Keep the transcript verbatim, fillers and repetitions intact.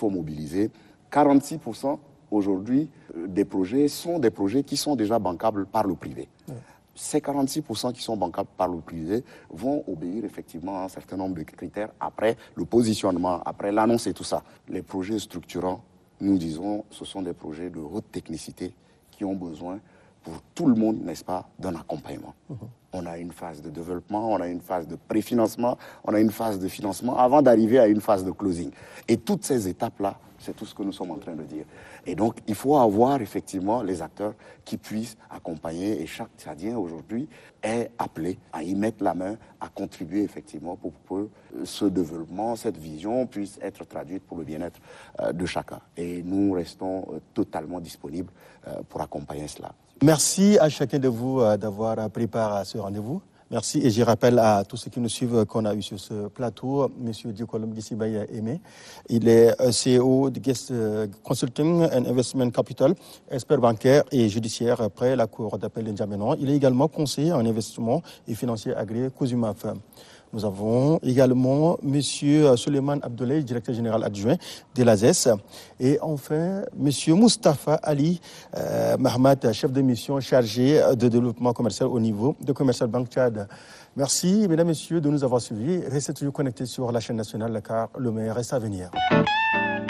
faut mobiliser. quarante-six pour cent aujourd'hui des projets sont des projets qui sont déjà bancables par le privé. Ouais. Ces quarante-six pour cent qui sont bancables par le privé vont obéir effectivement à un certain nombre de critères après le positionnement, après l'annonce et tout ça. Les projets structurants, nous disons, ce sont des projets de haute technicité qui ont besoin pour tout le monde, n'est-ce pas, d'un accompagnement. Mmh. On a une phase de développement, on a une phase de préfinancement, on a une phase de financement avant d'arriver à une phase de closing. Et toutes ces étapes-là, c'est tout ce que nous sommes en train de dire. Et donc, il faut avoir effectivement les acteurs qui puissent accompagner. Et chaque Tchadien aujourd'hui est appelé à y mettre la main, à contribuer effectivement pour que ce développement, cette vision puisse être traduite pour le bien-être de chacun. Et nous restons totalement disponibles pour accompagner cela. Merci à chacun de vous d'avoir pris part à ce rendez-vous. Merci et je rappelle à tous ceux qui nous suivent qu'on a eu sur ce plateau M. Diokolom Gissibaye Aimé. Il est C E O de Guest Consulting and Investment Capital, expert bancaire et judiciaire après la Cour d'appel de N'Djamena. Il est également conseiller en investissement et financier agréé Kuzumaf. Nous avons également M. Suleiman Abdoulaye, directeur général adjoint de l'A Z E S. Et enfin, M. Moustapha Ali euh, Mahmoud, chef de mission chargé de développement commercial au niveau de Commercial Bank Tchad. Merci, mesdames et messieurs, de nous avoir suivis. Restez toujours connectés sur la chaîne nationale car le meilleur reste à venir.